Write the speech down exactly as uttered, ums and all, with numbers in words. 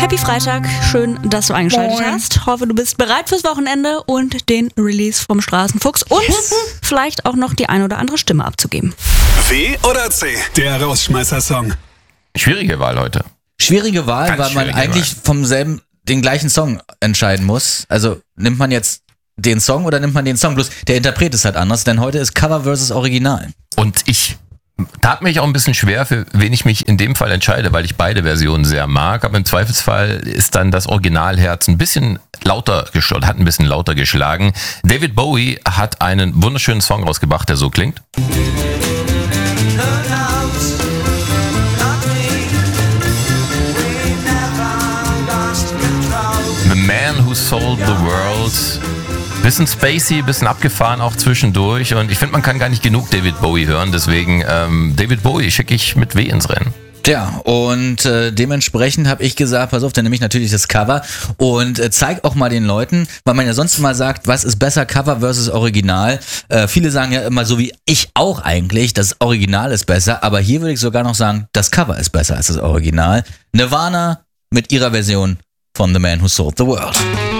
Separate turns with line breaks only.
Happy Freitag, schön, dass du eingeschaltet
Moin.
hast. Hoffe, du bist bereit fürs Wochenende und den Release vom Straßenfuchs und vielleicht auch noch die ein oder andere Stimme abzugeben.
W oder C, der Rausschmeißer-Song.
Schwierige Wahl heute.
Schwierige Wahl,
Ganz
weil man
schwierige
eigentlich vom selben, den gleichen Song entscheiden muss. Also nimmt man jetzt den Song oder nimmt man den Song? Bloß der Interpret ist halt anders, denn heute ist Cover versus Original.
Und ich tat mich auch ein bisschen schwer, für wen ich mich in dem Fall entscheide, weil ich beide Versionen sehr mag. Aber im Zweifelsfall ist dann das Originalherz ein bisschen lauter geschlagen, hat ein bisschen lauter geschlagen. David Bowie hat einen wunderschönen Song rausgebracht, der so klingt. The Man Who Sold the World. Bisschen spacey, bisschen abgefahren auch zwischendurch. Und ich finde, man kann gar nicht genug David Bowie hören. Deswegen ähm, David Bowie schicke ich mit W ins Rennen.
Tja, und äh, dementsprechend habe ich gesagt, pass auf, dann nehme ich natürlich das Cover und äh, zeig auch mal den Leuten, weil man ja sonst mal sagt, was ist besser, Cover versus Original. Äh, viele sagen ja immer so wie ich auch eigentlich, das Original ist besser, aber hier würde ich sogar noch sagen, das Cover ist besser als das Original. Nirvana mit ihrer Version von The Man Who Sold the World.